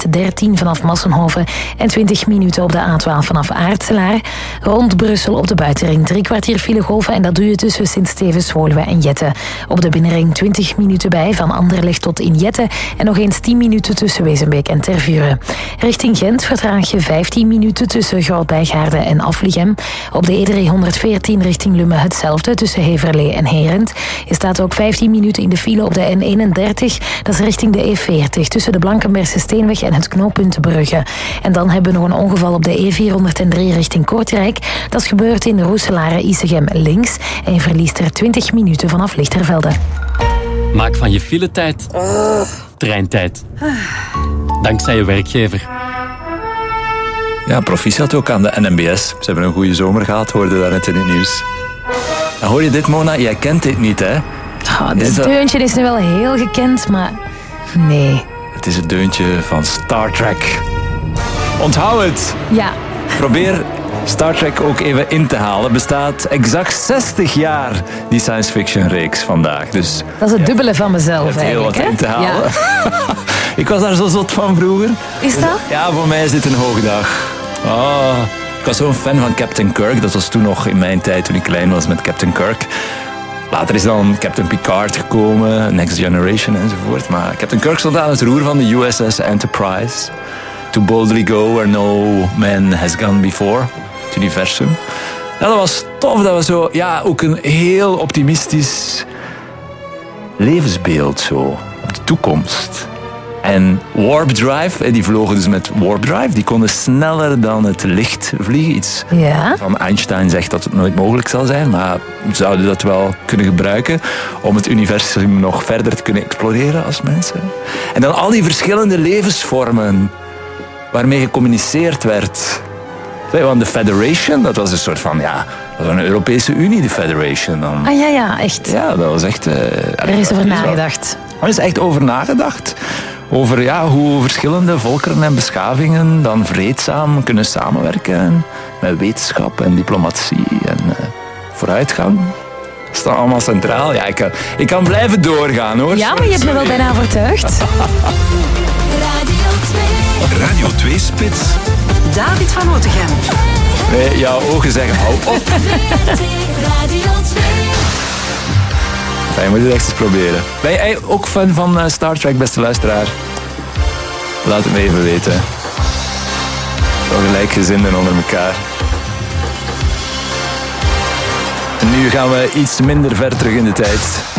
13 vanaf Massenhoven en 20 minuten op de A12 vanaf Aartselaar. Rond Brussel op de buitenring 3 kwartier filegolven en dat doe je tussen Sint-Stevens, Woluwe en Jette. Op de binnenring 20 minuten bij van Anderlecht tot in Jette en nog eens 10 minuten tussen Wezenbeek en Tervuren. Richting Gent vertraag je 15 minuten tussen Groot-Bijgaarde en Afligem. Op de E314 richting Lumme hetzelfde tussen Heverlee en Herent. Je staat ook 15 minuten in de file op de N31. Dat is richting de E40 tussen de Blankenbergse Steenweg en het knooppunt Brugge. En dan hebben we nog een ongeval op de E403 richting Kortrijk. Dat is gebeurd in Roeselare-Isegem links. En je verliest er 20 minuten vanaf Lichtervelde. Maak van je filetijd treintijd. Dankzij je werkgever. Ja, proficiat ook aan de NMBS. Ze hebben een goede zomer gehad, hoorde daar net in het nieuws. En hoor je dit, Mona? Jij kent dit niet, hè? Het deuntje is nu wel heel gekend, maar nee. Het is het deuntje van Star Trek. Onthoud het! Ja. Probeer Star Trek ook even in te halen. Bestaat exact 60 jaar, die science fiction reeks vandaag. Dus, dat is het dubbele van mezelf eigenlijk. Heel wat in te halen. Ja. Ik was daar zo zot van vroeger. Is dat? Ja, voor mij is dit een hoogdag. Oh, ik was zo'n fan van Captain Kirk. Dat was toen nog in mijn tijd, toen ik klein was met Captain Kirk. Later is dan Captain Picard gekomen, Next Generation enzovoort. Maar Captain Kirk stond aan het roer van de USS Enterprise. To boldly go where no man has gone before. Het universum. Ja, dat was tof. Dat was zo, ja, ook een heel optimistisch levensbeeld zo, op de toekomst. En Warp Drive, die vlogen dus met Warp Drive. Die konden sneller dan het licht vliegen. Iets van Einstein zegt dat het nooit mogelijk zal zijn. Maar we zouden dat wel kunnen gebruiken om het universum nog verder te kunnen exploreren als mensen. En dan al die verschillende levensvormen waarmee gecommuniceerd werd. Want de Federation, dat was een soort van, ja, dat was een Europese Unie, de Federation. Dan. Ah ja, echt. Ja, dat was echt... er is over nagedacht. Er is echt over nagedacht. Over ja, hoe verschillende volkeren en beschavingen dan vreedzaam kunnen samenwerken. Met wetenschap en diplomatie en vooruitgang. Dat staat allemaal centraal. Ja, ik kan blijven doorgaan, hoor. Ja, maar je hebt me wel bijna overtuigd. Radio 2 Spits. David van Otegem. Nee, jouw ogen zeggen, hou op. Je moet het echt eens proberen. Ben jij ook fan van Star Trek, beste luisteraar? Laat het me even weten. Zo gelijkgezinden onder elkaar. En nu gaan we iets minder ver terug in de tijd.